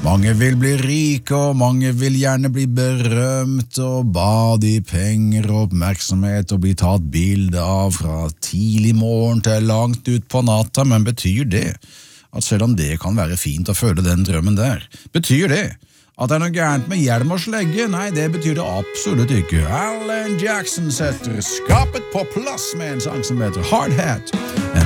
Mange vil bli rike, og mange vil gjerne bli berømt og bade i penger og oppmerksomhet og bli tatt bilde av fra tidlig morgen til langt ut på natta, men betyr det at selv om det kan være fint å føle den drømmen der, betyr det at det er noe gærent med hjelm og slegge? Nei, det betyr det absolutt ikke. Alan Jackson setter skapet på plass med en sang som heter Hard Hat.